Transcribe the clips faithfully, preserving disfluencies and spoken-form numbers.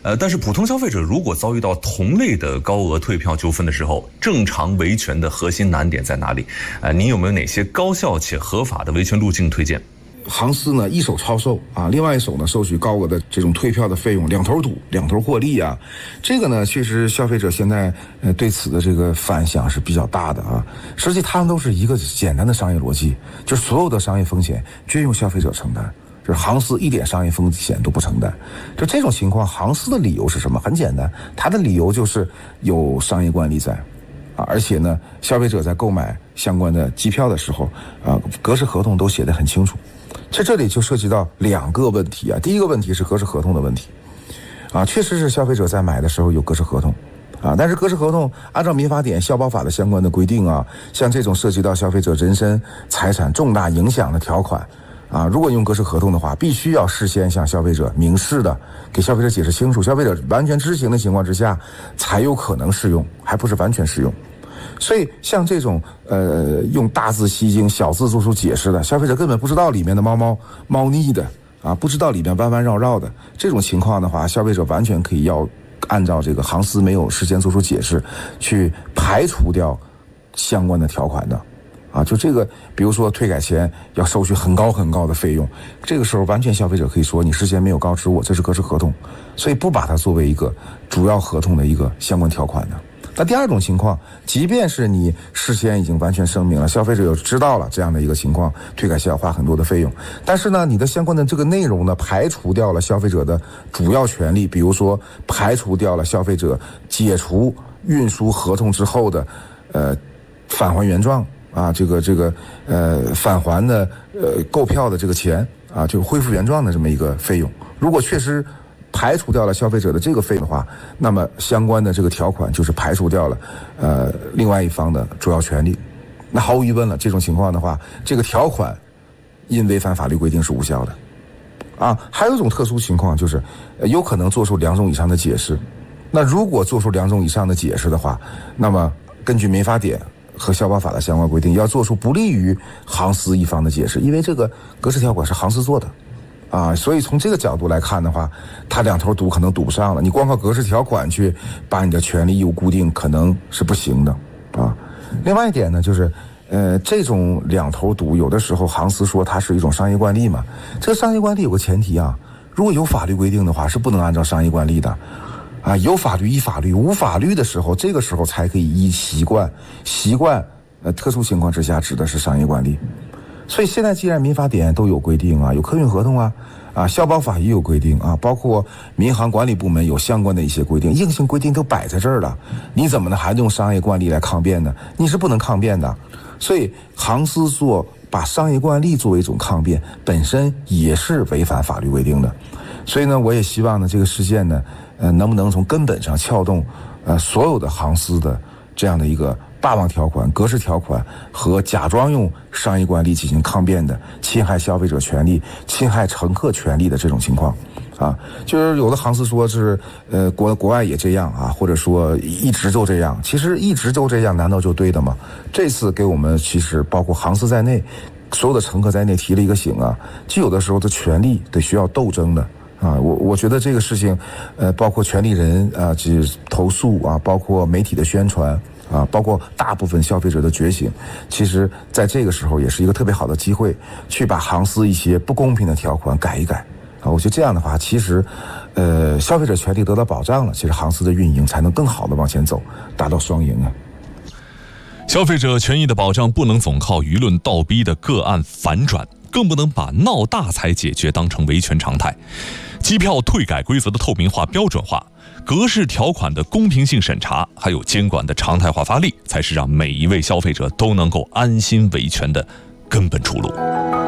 呃，但是普通消费者如果遭遇到同类的高额退票纠纷的时候，正常维权的核心难点在哪里？呃，您有没有哪些高效且合法的维权路径推荐？ 航司呢一手超售啊，另外一手呢收取高额的这种退票的费用，两头赌，两头获利啊。这个呢，确实消费者现在呃对此的这个反响是比较大的啊。实际他们都是一个简单的商业逻辑，就是所有的商业风险均由消费者承担，就是航司一点商业风险都不承担。就这种情况，航司的理由是什么？很简单，他的理由就是有商业惯例在。啊，而且呢，消费者在购买相关的机票的时候，啊，格式合同都写得很清楚。这这里就涉及到两个问题啊。第一个问题是格式合同的问题，啊，确实是消费者在买的时候有格式合同，啊，但是格式合同按照民法典、消保法的相关的规定啊，像这种涉及到消费者人身财产重大影响的条款，啊，如果用格式合同的话，必须要事先向消费者明示的给消费者解释清楚，消费者完全知情的情况之下，才有可能适用，还不是完全适用。所以像这种呃用大字吸睛、小字做出解释的，消费者根本不知道里面的猫猫猫腻的啊，不知道里面弯弯绕绕的这种情况的话，消费者完全可以要按照这个航司没有事先做出解释，去排除掉相关的条款的。啊，就这个，比如说退改前要收取很高很高的费用，这个时候完全消费者可以说你事先没有告知我，这是格式合同，所以不把它作为一个主要合同的一个相关条款的。那第二种情况，即便是你事先已经完全声明了，消费者有知道了这样的一个情况，退改需要花很多的费用，但是呢，你的相关的这个内容呢，排除掉了消费者的主要权利，比如说排除掉了消费者解除运输合同之后的呃返还原状。啊，这个这个呃返还的呃购票的这个钱啊，就恢复原状的这么一个费用，如果确实排除掉了消费者的这个费用的话，那么相关的这个条款就是排除掉了呃另外一方的主要权利。那毫无疑问了，这种情况的话，这个条款因违反法律规定是无效的。啊，还有一种特殊情况就是，呃、有可能做出两种以上的解释。那如果做出两种以上的解释的话，那么根据民法典和消保法的相关规定，要做出不利于航司一方的解释，因为这个格式条款是航司做的，啊，所以从这个角度来看的话，他两头赌可能赌不上了。你光靠格式条款去把你的权利义务固定，可能是不行的，啊。另外一点呢，就是呃，这种两头赌，有的时候航司说它是一种商业惯例嘛，这个商业惯例有个前提啊，如果有法律规定的话，是不能按照商业惯例的。啊，有法律依法律，无法律的时候，这个时候才可以依习惯，习惯，呃，特殊情况之下指的是商业惯例。所以现在既然民法典都有规定啊，有客运合同啊，啊，消保法也有规定啊，包括民航管理部门有相关的一些规定，硬性规定都摆在这儿了，你怎么能还用商业惯例来抗辩呢？你是不能抗辩的。所以航司做把商业惯例作为一种抗辩，本身也是违反法律规定的。所以呢，我也希望呢，这个事件呢，呃，能不能从根本上撬动，呃，所有的航司的这样的一个霸王条款、格式条款和假装用商业惯例进行抗辩的、侵害消费者权利、侵害乘客权利的这种情况，啊，就是有的航司说是，呃，国国外也这样啊，或者说一直就这样，其实一直就这样，难道就对的吗？这次给我们其实包括航司在内，所有的乘客在内提了一个醒啊，就有的时候的权利得需要斗争的。啊，我我觉得这个事情，呃，包括权利人啊，去投诉啊，包括媒体的宣传啊，包括大部分消费者的觉醒，其实在这个时候也是一个特别好的机会，去把航司一些不公平的条款改一改啊。我觉得这样的话，其实，呃，消费者权利得到保障了，其实航司的运营才能更好的往前走，达到双赢啊。 消费者权益的保障不能总靠舆论倒逼的个案反转，更不能把闹大才解决当成维权常态。机票退改规则的透明化、标准化，格式条款的公平性审查，还有监管的常态化发力，才是让每一位消费者都能够安心维权的根本出路。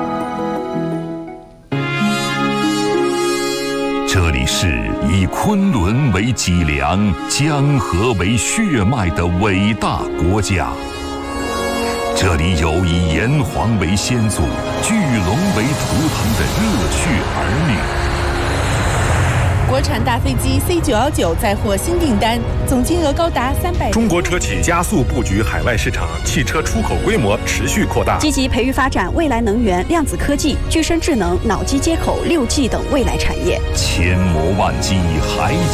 这里是以昆仑为脊梁、江河为血脉的伟大国家。这里有以炎黄为先祖、巨龙为图腾的热血儿女。 国产大飞机 C 九一九再获新订单，总金额高达三百。 中国车企加速布局海外市场，汽车出口规模持续扩大， 积极培育发展未来能源、量子科技、具身智能、脑机接口、六 G 等未来产业。 千磨万击还